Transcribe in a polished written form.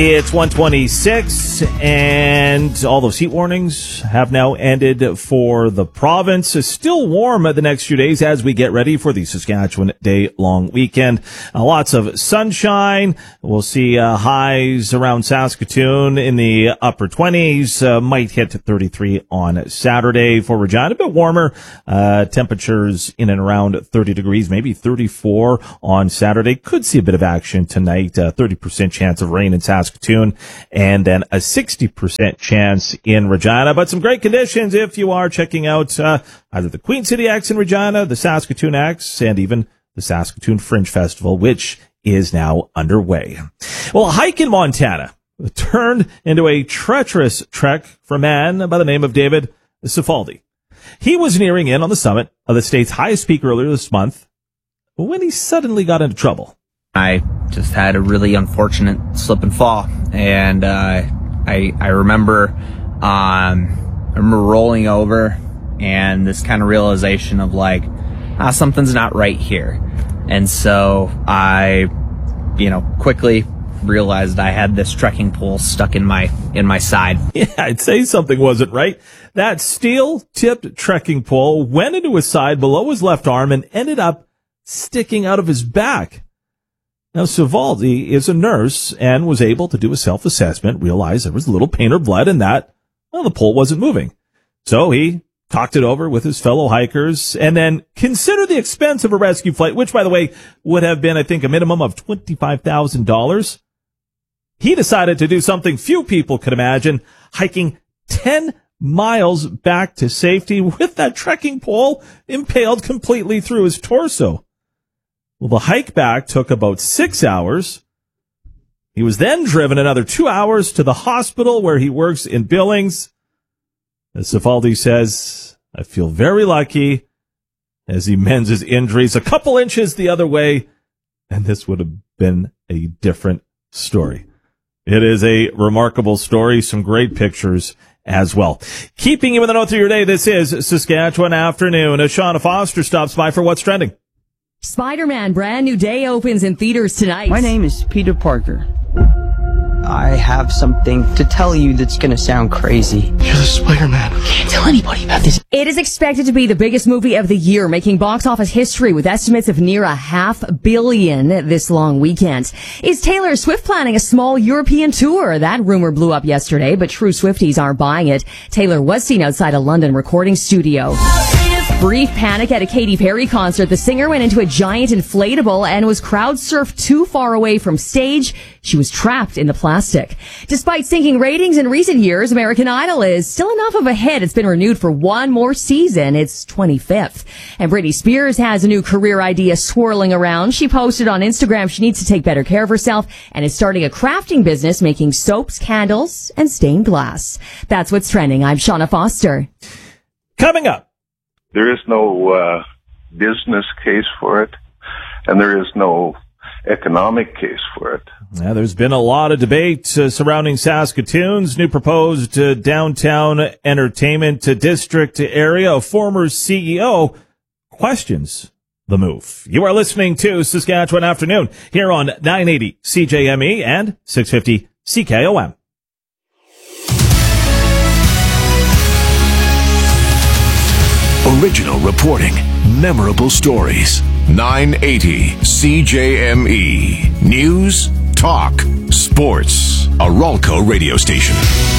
It's 126, and all those heat warnings have now ended for the province. It's still warm the next few days as we get ready for the Saskatchewan day-long weekend. Lots of sunshine. We'll see highs around Saskatoon in the upper 20s. Might hit 33 on Saturday for Regina. A bit warmer. Temperatures in and around 30 degrees, maybe 34 on Saturday. Could see a bit of action tonight. 30% chance of rain in Saskatoon, and then a 60% chance in Regina. But some great conditions if you are checking out either the Queen City X in Regina, the Saskatoon X, and even the Saskatoon Fringe Festival, which is now underway. Well, a hike in Montana turned into a treacherous trek for a man by the name of David Cifaldi. He was nearing in on the summit of the state's highest peak earlier this month when he suddenly got into trouble. I just had a really unfortunate slip and fall, and I remember rolling over and this kind of realization of like, something's not right here. And so I, quickly realized I had this trekking pole stuck in my side. Yeah, I'd say something wasn't right. That steel-tipped trekking pole went into his side below his left arm and ended up sticking out of his back. Now, Cifaldi is a nurse and was able to do a self-assessment, realized there was a little pain or blood, and that, the pole wasn't moving. So he talked it over with his fellow hikers, and then considered the expense of a rescue flight, which, by the way, would have been, I think, a minimum of $25,000. He decided to do something few people could imagine, hiking 10 miles back to safety with that trekking pole impaled completely through his torso. Well, the hike back took about 6 hours. He was then driven another 2 hours to the hospital where he works in Billings. As Cifaldi says, I feel very lucky as he mends his injuries a couple inches the other way, and this would have been a different story. It is a remarkable story, some great pictures as well. Keeping you in the know through your day, this is Saskatchewan Afternoon. As Shauna Foster stops by for What's Trending. Spider-Man brand new day opens in theaters tonight. My name is Peter Parker. I have something to tell you that's going to sound crazy. You're the Spider-Man. Can't tell anybody about this. It is expected to be the biggest movie of the year, making box office history with estimates of near $500 million this long weekend. Is Taylor Swift planning a small European tour? That rumor blew up yesterday, but true Swifties aren't buying it. Taylor was seen outside a London recording studio. Brief panic at a Katy Perry concert. The singer went into a giant inflatable and was crowd surfed too far away from stage. She was trapped in the plastic. Despite sinking ratings in recent years, American Idol is still enough of a hit. It's been renewed for one more season. It's 25th. And Britney Spears has a new career idea swirling around. She posted on Instagram she needs to take better care of herself and is starting a crafting business making soaps, candles, and stained glass. That's what's trending. I'm Shauna Foster. Coming up. There is no business case for it, and there is no economic case for it. Yeah, there's been a lot of debate surrounding Saskatoon's new proposed downtown entertainment district area. A former CEO questions the move. You are listening to Saskatchewan Afternoon here on 980 CJME and 650 CKOM. Original reporting, memorable stories. 980 CJME. News, talk, sports. A Ralco radio station.